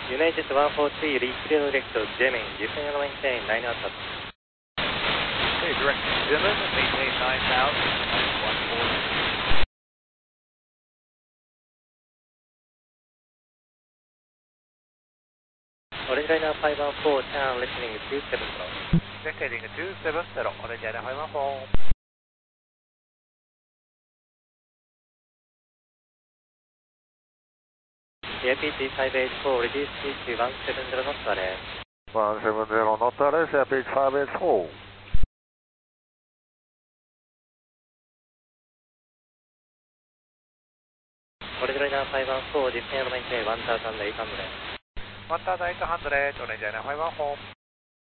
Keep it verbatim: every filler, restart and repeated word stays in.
United one four three, reach zero direct to Zemin, descend and maintain nine thousand. Okay, direct to Zemin, maintain nine thousand, one four three. Orange Liner five one four, turn listening two seven zero. Dictating a two seven zero, Orange Liner five one four. A P G five eight four, reduce speed to one seven zero knots array. one seven zero knots array, A P G five eight four. Orange Liner five one four, descend and maintain one thousand eight hundred. one thousand eight hundred, Orange Liner five one four.